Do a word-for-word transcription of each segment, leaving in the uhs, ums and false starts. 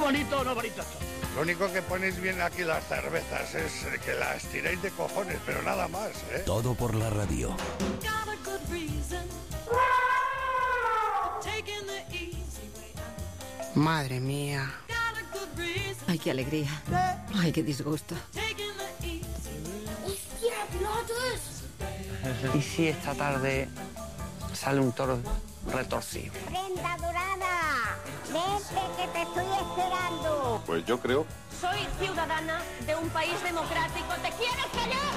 bonito, no bonito esto. Lo único que ponéis bien aquí las cervezas es que las tiráis de cojones, pero nada más, ¿eh? Todo por la radio. Madre mía. Ay, qué alegría. Ay, qué disgusto. ¡Hostia, pilotos! ¿Y si esta tarde sale un toro retorcido? ¡Prenda dorada! ¡Vente, que te estoy esperando! Pues yo creo. Soy ciudadana de un país democrático. ¿Te quieres callar?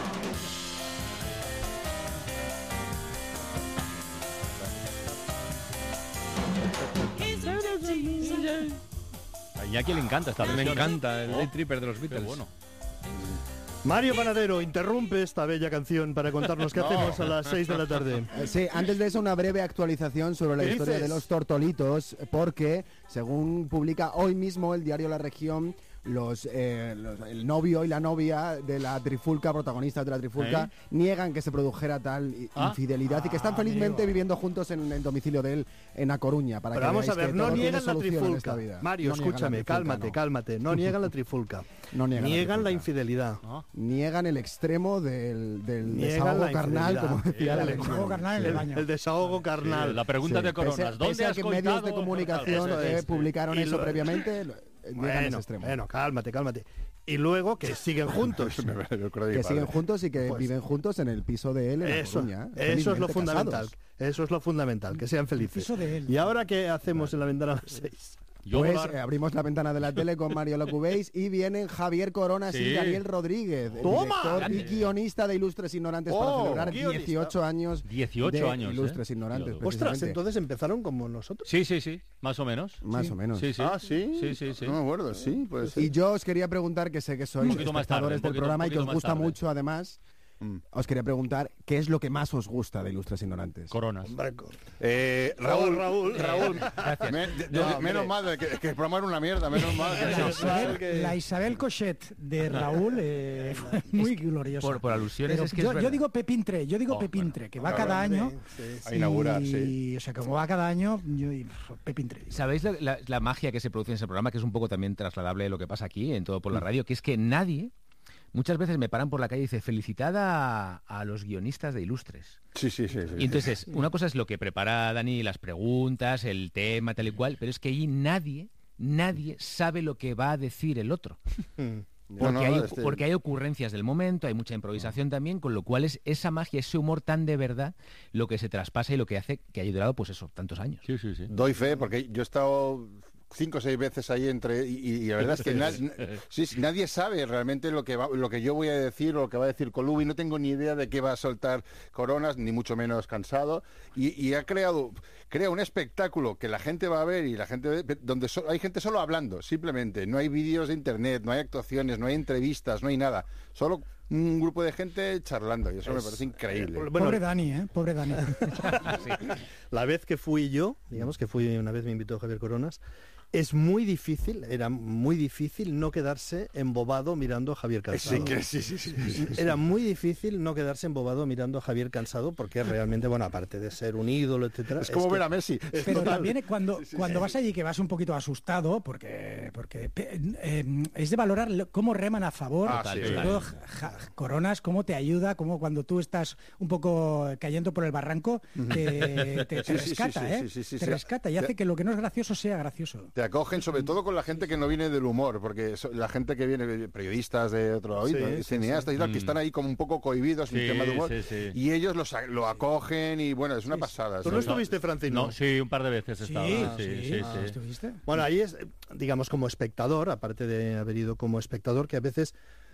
A Iñaki le encanta esta Me versión. encanta el Oh, Day Tripper de los qué Beatles. bueno. Mario Panadero interrumpe esta bella canción para contarnos qué No. hacemos a las seis de la tarde. Eh, Sí, antes de eso una breve actualización sobre la ¿Qué historia dices? de los tortolitos, porque según publica hoy mismo el diario La Región, los, eh, los- el novio y la novia de la trifulca, protagonistas de la trifulca, ¿Eh? niegan que se produjera tal i- Ah. infidelidad y que están Ah, felizmente amigo. viviendo juntos en el domicilio de él en A Coruña. Para Pero que vamos a veáis ver, que no todo tiene niegan la solución en esta trifulca. vida. Mario, No niegan la escúchame, trifulca, cálmate, no. cálmate. No niegan la trifulca. No niegan, Niegan la trifulca. infidelidad. ¿No? Niegan el extremo del, del Niegan desahogo la carnal, infidelidad. como decía El la desahogo Legión. carnal en el El, baño. el desahogo carnal. Sí, la pregunta Sí, de Coronas. pese- ¿Dónde pese a has que coitado? medios de comunicación Eso eh, es. publicaron Y eso lo- previamente, lo- llegan a ese Bueno, extremo. bueno, cálmate, cálmate. Y luego que siguen juntos. Yo creo Que siguen padre. juntos y que Pues- viven juntos en el piso de él en La Eso, Coruña. eso es lo felizmente fundamental. casados. Eso es lo fundamental, que sean felices. piso de él. ¿Y ahora qué hacemos en la ventana a las seis? Yo Pues volar- eh, abrimos la ventana de la tele con Mario Locubéis y vienen Javier Coronas Sí. y Daniel Rodríguez, el ¡Toma! director y Grande. guionista de Ilustres Ignorantes Oh, para celebrar guionista. dieciocho años dieciocho de años, Ilustres ¿eh? Ignorantes. Ostras, Ostras, precisamente. entonces empezaron como nosotros. Sí, sí, sí. Más o menos. Más o menos. Sí, sí. Ah, ¿sí? Sí, sí, sí. No me acuerdo, sí, puede ser. Y yo os quería preguntar, que sé que sois poquito más tarde, espectadores un del poquito- programa y que un os poquito gusta más tarde. mucho además, Mm. os quería preguntar qué es lo que más os gusta de Ilustres Ignorantes. Coronas. Eh, Raúl, Raúl, Raúl, me- de- de- No, menos hombre. mal de que, que el programa era una mierda, menos mal. que- La Isabel, que- la Isabel Cochet de Raúl eh, fue muy gloriosa. Por, por alusiones Pero es que yo, es yo verdad. digo Pepintre, yo digo Oh, Pepintre, que va claro, cada hombre, año. sí, sí. A inaugurar, y, sí. O sea, como va cada año, yo y, pf, Pepintre. ¿Sabéis la, la- la magia que se produce en ese programa, que es un poco también trasladable a lo que pasa aquí, en Todo por la Radio, que es que nadie, muchas veces me paran por la calle y dice, felicitad a, a los guionistas de Ilustres. Sí, sí, sí. sí. Y entonces, una cosa es lo que prepara Dani, las preguntas, el tema, tal y cual, pero es que ahí nadie, nadie sabe lo que va a decir el otro. No, Porque, no, hay, este- porque hay ocurrencias del momento, hay mucha improvisación también, con lo cual es esa magia, ese humor tan de verdad, lo que se traspasa y lo que hace que haya durado, pues eso, tantos años. Sí, sí, sí. Doy fe, porque yo he estado cinco o seis veces ahí entre y, y la verdad es que na- sí, sí, nadie sabe realmente lo que va, lo que yo voy a decir o lo que va a decir Colubi. No tengo ni idea de qué va a soltar Coronas, ni mucho menos Cansado, y, y ha creado crea un espectáculo que la gente va a ver y la gente ve, donde so- hay gente solo hablando, simplemente. No hay vídeos de internet, no hay actuaciones, no hay entrevistas, no hay nada. Solo un grupo de gente charlando y eso me parece increíble. eh, bueno, Pobre Dani, ¿eh? Pobre Dani. La vez que fui yo, digamos que fui una vez me invitó Javier Coronas, es muy difícil, era muy difícil no quedarse embobado mirando a Javier Cansado. Sí, que sí, sí, sí, sí, sí. Era muy difícil no quedarse embobado mirando a Javier Cansado porque realmente, bueno, aparte de ser un ídolo, etcétera. Es como que- ver a Messi. es Pero total. también cuando, cuando vas allí que vas un poquito asustado, porque, porque pe- eh, es de valorar lo- cómo reman a favor, Ah, sí, sobre sí. todo ja- ja- Coronas, cómo te ayuda, cómo cuando tú estás un poco cayendo por el barranco, te, te- te Sí, sí, sí, rescata, sí, ¿eh? sí, sí, sí, te sí. rescata y hace que lo que no es gracioso sea gracioso. Te acogen sobre todo con la gente que no viene del humor, porque so- la gente que viene, periodistas de otro lado, Sí, ¿no? sí, cineastas y tal, que Mm. están ahí como un poco cohibidos en Sí, tema de humor, sí, sí. y ellos los a- lo acogen y bueno, es una pasada. ¿Tú sí. no estuviste, Francino? No, sí, un par de veces he Sí, estado. ah, Sí, sí, sí, ah, sí. ¿estuviste? Bueno, ahí es, eh, digamos, como espectador, aparte de haber ido como espectador, que a veces